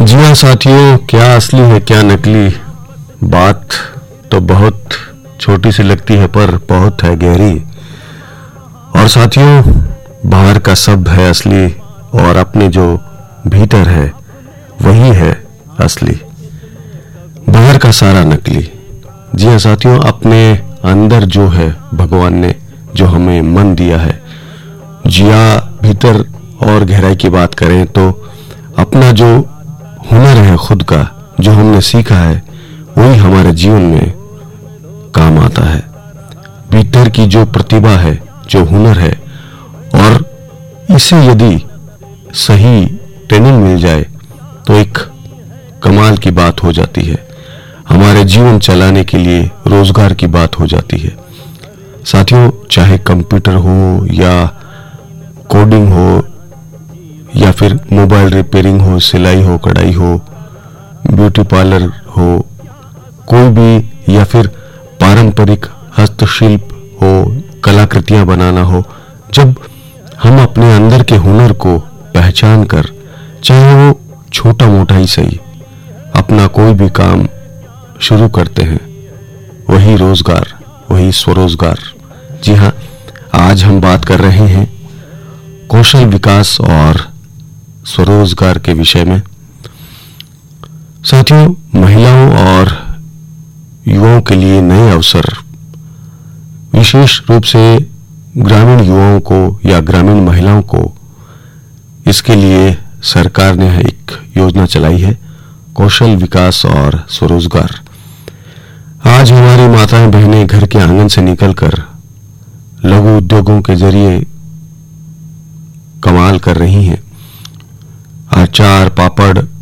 जी हाँ साथियों, क्या असली है क्या नकली, बात तो बहुत छोटी सी लगती है पर बहुत है गहरी। और साथियों, बाहर का सब है असली और अपने जो भीतर है वही है असली, बाहर का सारा नकली। जी हाँ साथियों, अपने अंदर जो है भगवान ने जो हमें मन दिया है, जिया भीतर और गहराई की बात करें तो अपना जो हुनर है खुद का, जो हमने सीखा है वही हमारे जीवन में काम आता है। भीतर की जो प्रतिभा है, जो हुनर है, और इसे यदि सही ट्रेनिंग मिल जाए तो एक कमाल की बात हो जाती है। हमारे जीवन चलाने के लिए रोजगार की बात हो जाती है साथियों। चाहे कंप्यूटर हो या कोडिंग हो या फिर मोबाइल रिपेयरिंग हो, सिलाई हो, कढ़ाई हो, ब्यूटी पार्लर हो, कोई भी, या फिर पारंपरिक हस्तशिल्प हो, कलाकृतियां बनाना हो, जब हम अपने अंदर के हुनर को पहचान कर, चाहे वो छोटा मोटा ही सही, अपना कोई भी काम शुरू करते हैं, वही रोजगार, वही स्वरोजगार। जी हाँ, आज हम बात कर रहे हैं कौशल विकास और स्वरोजगार के विषय में। साथियों, महिलाओं और युवाओं के लिए नए अवसर, विशेष रूप से ग्रामीण युवाओं को या ग्रामीण महिलाओं को, इसके लिए सरकार ने एक योजना चलाई है, कौशल विकास और स्वरोजगार। आज हमारी माताएं बहनें घर के आंगन से निकलकर लघु उद्योगों के जरिए कमाल कर रही हैं। अचार, पापड़,